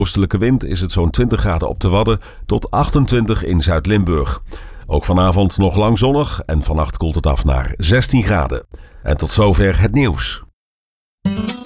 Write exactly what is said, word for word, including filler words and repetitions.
oostelijke wind is het zo'n twintig graden op de Wadden tot achtentwintig in Zuid-Limburg. Ook vanavond nog lang zonnig en vannacht koelt het af naar zestien graden. En tot zover het nieuws.